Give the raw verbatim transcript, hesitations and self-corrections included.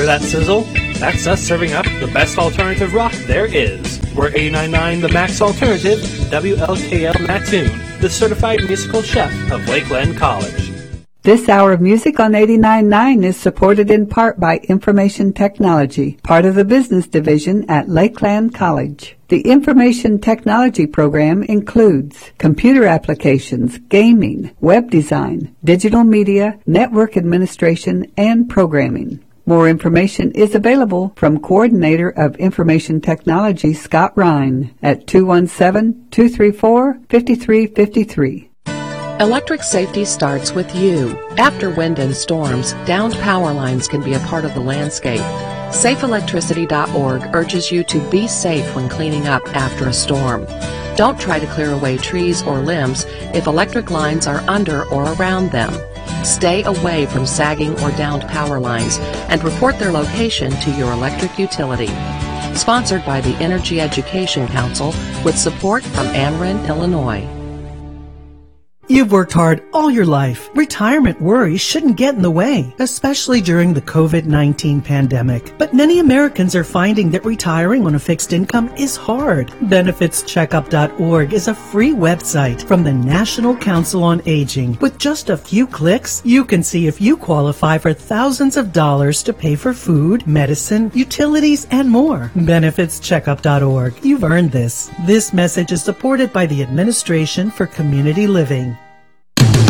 that sizzle? That's us serving up the best alternative rock there is. We're eighty-nine point nine The Max Alternative, W L K L Mattoon, the certified musical chef of Lakeland College. This hour of music on eighty-nine point nine is supported in part by Information Technology, part of the business division at Lakeland College. The Information Technology program includes computer applications, gaming, web design, digital media, network administration, and programming. More information is available from Coordinator of Information Technology, Scott Ryan, at two one seven, two three four, five three five three. Electric safety starts with you. After wind and storms, downed power lines can be a part of the landscape. safe electricity dot org urges you to be safe when cleaning up after a storm. Don't try to clear away trees or limbs if electric lines are under or around them. Stay away from sagging or downed power lines and report their location to your electric utility. Sponsored by the Energy Education Council with support from Ameren, Illinois. You've worked hard all your life. Retirement worries shouldn't get in the way, especially during the COVID nineteen pandemic. But many Americans are finding that retiring on a fixed income is hard. benefits checkup dot org is a free website from the National Council on Aging. With just a few clicks, you can see if you qualify for thousands of dollars to pay for food, medicine, utilities, and more. benefits checkup dot org. You've earned this. This message is supported by the Administration for Community Living.